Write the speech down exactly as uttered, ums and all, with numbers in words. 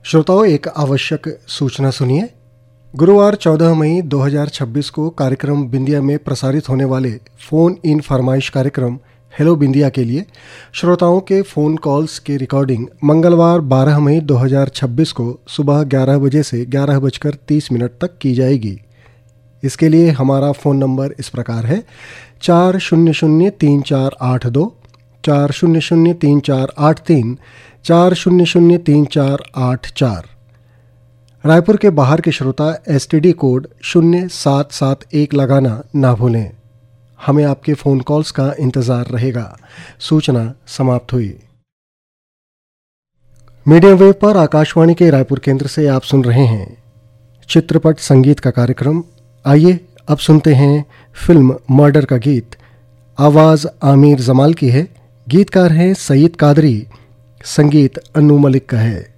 श्रोताओं, एक आवश्यक सूचना सुनिए। गुरुवार चौदह मई दो हज़ार छब्बीस को कार्यक्रम बिंदिया में प्रसारित होने वाले फ़ोन इन फरमाइश कार्यक्रम हेलो बिंदिया के लिए श्रोताओं के फ़ोन कॉल्स की रिकॉर्डिंग मंगलवार बारह मई दो हज़ार छब्बीस को सुबह ग्यारह बजे से ग्यारह बजकर तीस मिनट तक की जाएगी। इसके लिए हमारा फ़ोन नंबर इस प्रकार है: चार शून्य शून्य तीन चार आठ दो, चार शून्य शून्य तीन चार आठ तीन, चार शून्य शून्य तीन चार आठ चार। रायपुर के बाहर के श्रोता एसटीडी कोड शून्य सात सात एक लगाना ना भूलें। हमें आपके फ़ोन कॉल्स का इंतज़ार रहेगा। सूचना समाप्त हुई। मीडियम वेव पर आकाशवाणी के रायपुर केंद्र से आप सुन रहे हैं चित्रपट संगीत का कार्यक्रम। आइए अब सुनते हैं फिल्म मर्डर का गीत। आवाज़ आमिर जमाल की है, गीतकार हैं सईद कादरी, संगीत अन्नू मलिक का है।